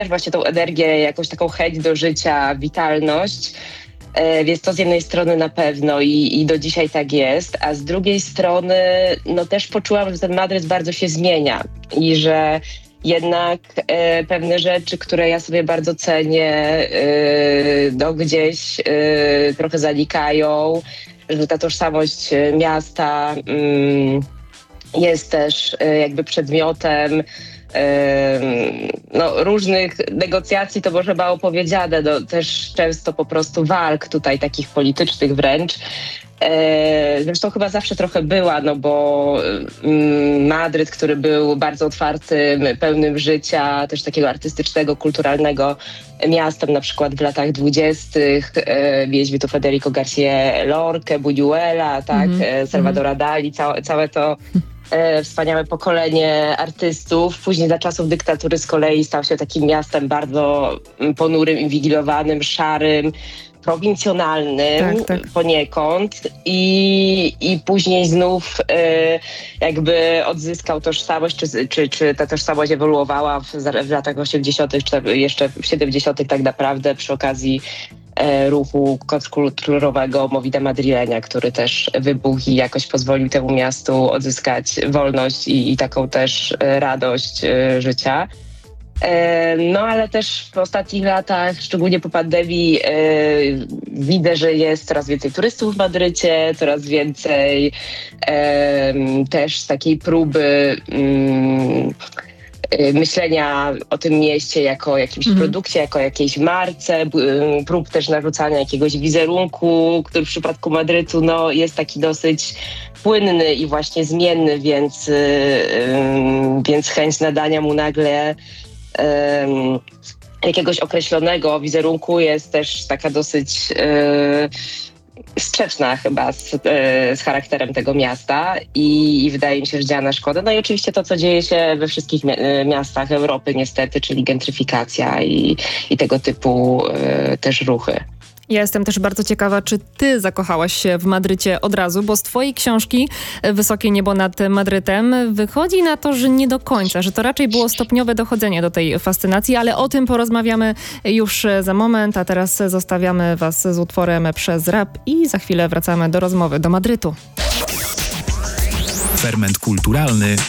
właśnie tą energię, jakąś taką chęć do życia, witalność. Więc to z jednej strony na pewno i do dzisiaj tak jest, a z drugiej strony no też poczułam, że ten Madryt bardzo się zmienia i że jednak pewne rzeczy, które ja sobie bardzo cenię, no gdzieś trochę zanikają, że ta tożsamość miasta jest też jakby przedmiotem no, różnych negocjacji, to może mało powiedziane, no, też często po prostu walk tutaj takich politycznych wręcz. Zresztą chyba zawsze trochę była, no bo Madryt, który był bardzo otwartym, pełnym życia, też takiego artystycznego, kulturalnego miastem, na przykład w latach 20. Mieliśmy tu Federico García Lorkę, Buñuela, tak, Salvadora Dali, całe to wspaniałe pokolenie artystów. Później za czasów dyktatury z kolei stał się takim miastem bardzo ponurym, inwigilowanym, szarym, prowincjonalnym poniekąd i później znów jakby odzyskał tożsamość, czy ta tożsamość ewoluowała w latach 80., czy jeszcze w 70. tak naprawdę przy okazji ruchu kontrkulturowego Movida Madrilenia, który też wybuchł i jakoś pozwolił temu miastu odzyskać wolność i taką też radość życia. No ale też w ostatnich latach, szczególnie po pandemii, widzę, że jest coraz więcej turystów w Madrycie, coraz więcej też takiej próby myślenia o tym mieście jako jakimś produkcie, jako jakiejś marce, prób też narzucania jakiegoś wizerunku, który w przypadku Madrytu no, jest taki dosyć płynny i właśnie zmienny, więc chęć nadania mu nagle jakiegoś określonego wizerunku jest też taka dosyć sprzeczna chyba z charakterem tego miasta i wydaje mi się, że działa na szkodę. No i oczywiście to, co dzieje się we wszystkich miastach Europy niestety, czyli gentryfikacja i tego typu też ruchy. Ja jestem też bardzo ciekawa, czy ty zakochałaś się w Madrycie od razu, bo z twojej książki Wysokie niebo nad Madrytem wychodzi na to, że nie do końca, że to raczej było stopniowe dochodzenie do tej fascynacji, ale o tym porozmawiamy już za moment, a teraz zostawiamy was z utworem Przez rap i za chwilę wracamy do rozmowy do Madrytu. Ferment kulturalny